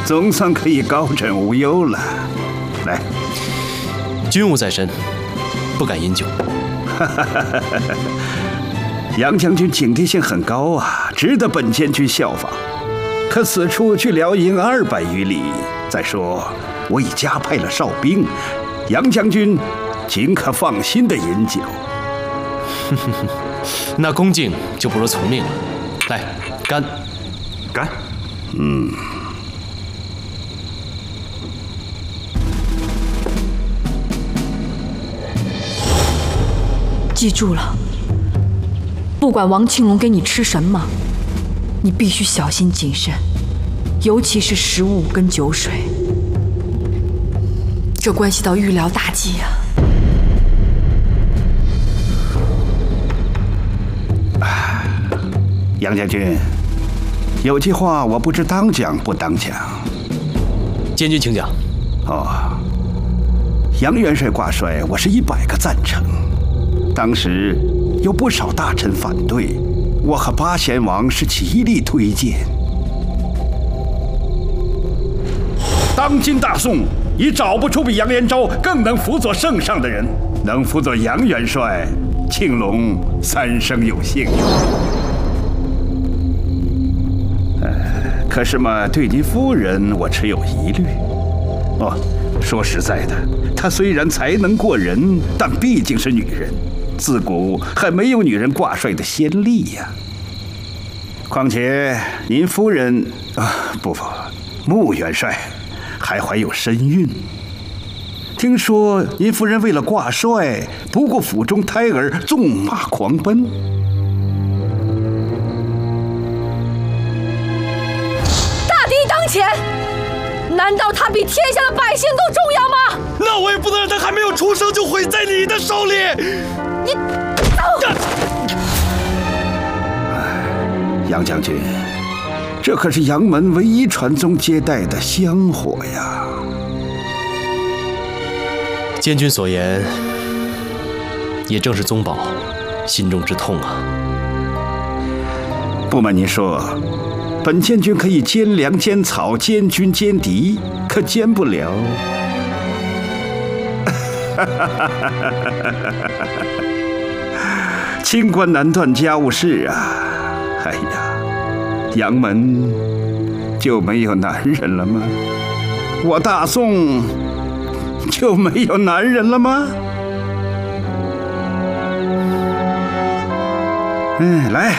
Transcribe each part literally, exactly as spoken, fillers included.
总算可以高枕无忧了。来， 军务在身，不敢饮酒。 杨将军警惕性很高啊，值得本监军效仿。可此处距辽营二百余里，再说我已加派了哨兵，杨将军尽可放心的饮酒。 那恭敬就不如从命了。来，干！ 干！ 嗯。 记住了，不管王庆龙给你吃什么，你必须小心谨慎，尤其是食物跟酒水，这关系到御辽大计啊！ 杨将军，有句话我不知当讲不当讲。 监军请讲。 哦，杨元帅挂帅，我是一百个赞成。当时有不少大臣反对，我和八贤王是极力推荐。当今大宋已找不出比杨延昭更能辅佐圣上的人，能辅佐杨元帅，庆隆三生有幸。呃，可是嘛，对您夫人我持有疑虑。哦，说实在的，她虽然才能过人，但毕竟是女人。自古还没有女人挂帅的先例呀。况且您夫人啊，不不，穆元帅还怀有身孕。听说您夫人为了挂帅，不顾府中胎儿，纵马狂奔。 大敌当前，难道他比天下的百姓更重要吗？ 那我也不能让他还没有出生就毁在你的手里。 你， 杨将军，这可是杨门唯一传宗接代的香火呀！ 监军所言，也正是宗保心中之痛啊。 不瞒您说，本监军可以兼粮兼草，兼军兼敌，可兼不了。清官难断家务事啊！哎呀，杨门就没有男人了吗？我大宋就没有男人了吗？嗯，来，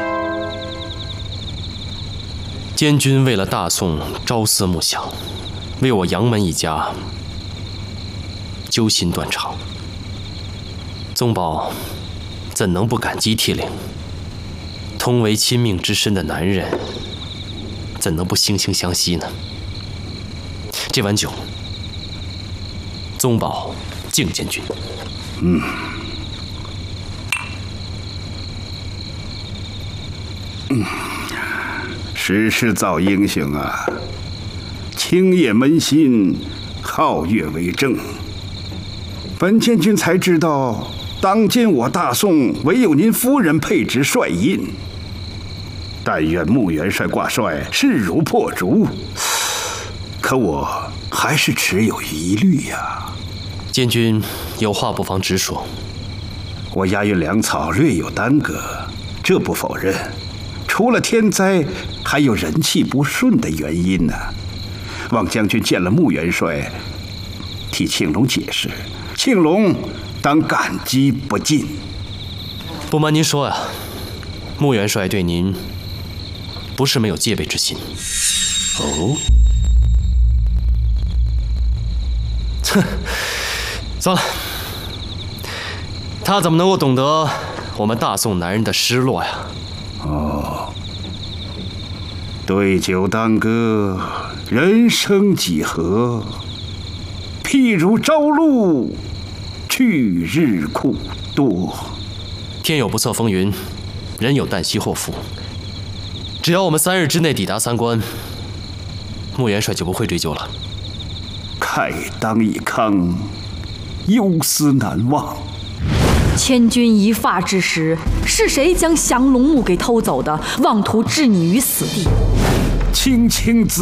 监军为了大宋朝思暮想，为我杨门一家揪心断肠，宗保怎能不感激涕零？同为亲命之身的男人，怎能不惺惺相惜呢？这碗酒，宗保敬监军。 嗯。嗯，时势造英雄啊！清夜扪心，皓月为证。本监军才知道，当今我大宋唯有您夫人配执帅印。但愿穆元帅挂帅，势如破竹。可我还是持有疑虑呀。 监军有话不妨直说。 我押运粮草略有耽搁，这不否认。除了天灾，还有人气不顺的原因呢。望将军见了穆元帅，替庆隆解释，庆隆当感激不尽。 不瞒您说呀，穆元帅对您不是没有戒备之心。 哦， 哼，算了，他怎么能够懂得我们大宋男人的失落呀？ 哦，对酒当歌，人生几何？譬如朝露，去日苦多。 天有不测风云，人有旦夕祸福。只要我们三日之内抵达三关，穆元帅就不会追究了。 慨当以慷，忧思难忘。 千钧一发之时，是谁将降龙木给偷走的？妄图置你于死地！ 青青子。